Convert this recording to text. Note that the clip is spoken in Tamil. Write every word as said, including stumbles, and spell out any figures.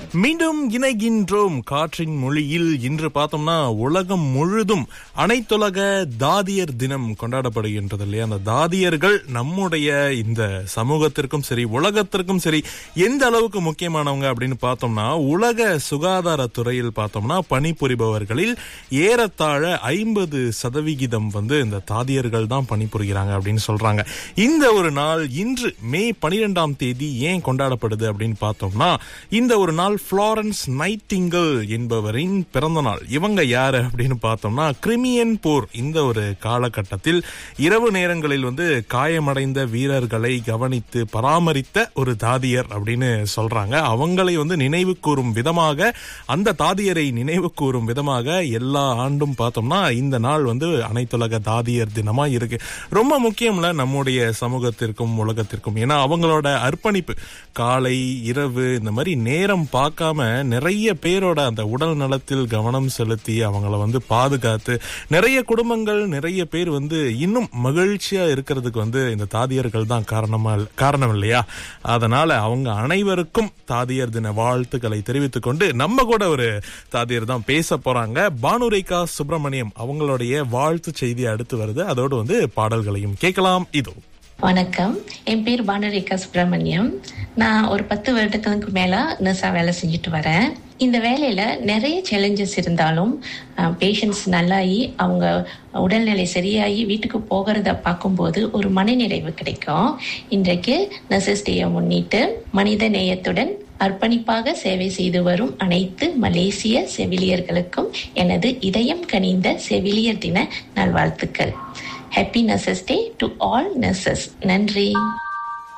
மீண்டும் இணைகின்றோம் காற்றின் மொழியில். இன்று பார்த்தோம்னா உலகம் முழுதும் அனைத்துலக தாதியர் தினம் கொண்டாடப்படுகின்றது இல்லையா? அந்த தாதியர்கள் நம்முடைய இந்த சமூகத்திற்கும் சரி உலகத்திற்கும் சரி எந்த அளவுக்கு முக்கியமானவங்க அப்படின்னு பார்த்தோம்னா, உலக சுகாதாரத்துறையில் பார்த்தோம்னா பணிபுரிபவர்களில் ஏறத்தாழ ஐம்பது சதவிகிதம் வந்து இந்த தாதியர்கள் தான் பணிபுரிகிறாங்க அப்படின்னு சொல்றாங்க. இந்த ஒரு நாள் இன்று மே பனிரெண்டாம் தேதி ஏன் கொண்டாடப்படுது அப்படின்னு பார்த்தோம்னா, இந்த ஒரு நாள் ஃப்ளாரன்ஸ் நைட்டிங்கல் என்பவரின் பிறந்த நாள். இவங்க யாரு அப்படின்னு பார்த்தோம்னா, கிரிமியன் போர் இந்த ஒரு காலகட்டத்தில் இரவு நேரங்களில் வந்து காயமடைந்த வீரர்களை கவனித்து பராமரித்த ஒரு தாதியர் அப்படின்னு சொல்றாங்க. அவங்களை வந்து நினைவு கூறும் விதமாக, அந்த தாதியரை நினைவு கூறும் விதமாக எல்லா ஆண்டும் பார்த்தோம்னா இந்த நாள் வந்து அனைத்துலக தாதியர் தினமா இருக்கு. ரொம்ப முக்கியம்ல நம்முடைய சமூகத்திற்கும் உலகத்திற்கும். ஏன்னா அவங்களோட அர்ப்பணிப்பு காலை இரவு இந்த மாதிரி நேரம் பார்க்காம நிறைய பேரோட அந்த உடல் நலத்தில் கவனம் செலுத்தி அவங்கள வந்து பாதுகாத்து நிறைய குடும்பங்கள் நிறைய பேர் வந்து இன்னும் மகிழ்ச்சியா இருக்கிறதுக்கு வந்து இந்த தாதியர்கள் தான் காரணமா காரணம் இல்லையா? அதனால அவங்க அனைவருக்கும் தாதியர் தின வாழ்த்துக்களை தெரிவித்துக் கொண்டு நம்ம கூட ஒரு தாதியர் தான் பேச போறாங்க. பானுரேகா சுப்பிரமணியம் அவங்களுடைய வாழ்த்து செய்தி அடுத்து வருது. அதோடு வந்து பாடல்களையும் கேட்கலாம். இதோ வணக்கம், என் பேர் பானுரேகா சுப்பிரமணியம். நான் ஒரு பத்து வருடங்களுக்கு மேல நர்ஸா வேலை செஞ்சுட்டு வரேன். இந்த வேலையில நிறைய சேலஞ்சஸ் இருந்தாலும் பேஷண்ட்ஸ் நல்லாயி அவங்க உடல்நிலை சரியாகி வீட்டுக்கு போகிறத பார்க்கும்போது ஒரு மனநிறைவு கிடைக்கும். இன்றைக்கு நர்சஸ் டேயை முன்னிட்டு மனித நேயத்துடன் அர்ப்பணிப்பாக சேவை செய்து வரும் அனைத்து மலேசிய செவிலியர்களுக்கும் எனது இதயம் கனிந்த செவிலியர் தின நல்வாழ்த்துக்கள். Happy Nurses Day to all nurses. நன்றி.